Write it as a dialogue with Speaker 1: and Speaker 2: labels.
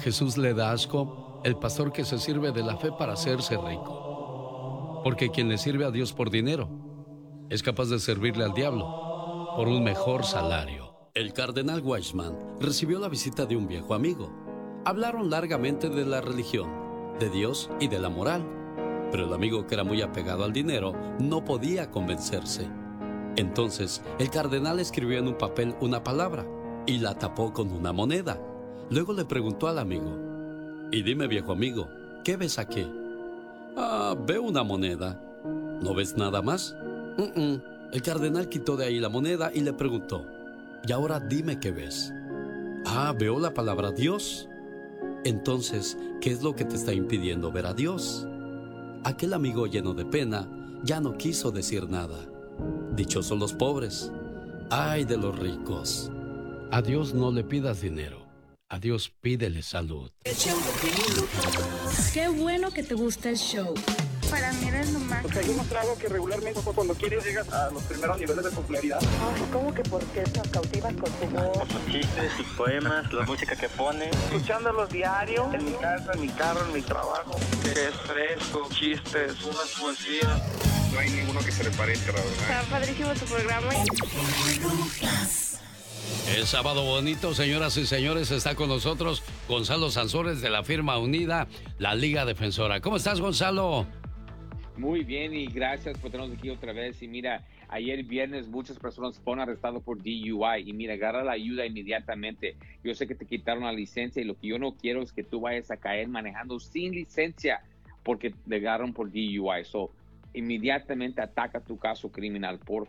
Speaker 1: Jesús le da asco el pastor que se sirve de la fe para hacerse rico. Porque quien le sirve a Dios por dinero es capaz de servirle al diablo por un mejor salario. El cardenal Weissman recibió la visita de un viejo amigo. Hablaron largamente de la religión, de Dios y de la moral. Pero el amigo, que era muy apegado al dinero, no podía convencerse. Entonces, el cardenal escribió en un papel una palabra y la tapó con una moneda. Luego le preguntó al amigo: y dime, viejo amigo, ¿qué ves aquí? Veo una moneda. ¿No ves nada más? El cardenal quitó de ahí la moneda y le preguntó: y ahora dime qué ves. Veo la palabra Dios. Entonces, ¿qué es lo que te está impidiendo ver a Dios? Aquel amigo, lleno de pena, ya no quiso decir nada. Dichosos los pobres. ¡Ay de los ricos! A Dios no le pidas dinero. A Dios pídele salud.
Speaker 2: Qué bueno que te gusta el show.
Speaker 3: Para mí eres lo máximo.
Speaker 4: O sea, yo no trago que regularmente cuando quieres llegas a los primeros niveles de popularidad.
Speaker 5: Ay, ¿cómo que por qué nos cautivas con tu voz?
Speaker 6: Sus chistes, sus poemas, la música que pone.
Speaker 4: Escuchándolos diario, en mi casa, en mi carro, en mi trabajo. Es fresco, chistes, unas poesías.
Speaker 7: No hay ninguno que se le parezca, la verdad.
Speaker 3: Está padrísimo tu programa.
Speaker 1: Es sábado bonito, señoras y señores. Está con nosotros Gonzalo Sansores, de la firma Unida, la Liga Defensora. ¿Cómo estás, Gonzalo?
Speaker 8: Muy bien, y gracias por tenernos aquí otra vez. Y mira, ayer viernes muchas personas fueron arrestadas por DUI. Y mira, agarra la ayuda inmediatamente. Yo sé que te quitaron la licencia y lo que yo no quiero es que tú vayas a caer manejando sin licencia porque te agarran por DUI. So, inmediatamente ataca tu caso criminal, por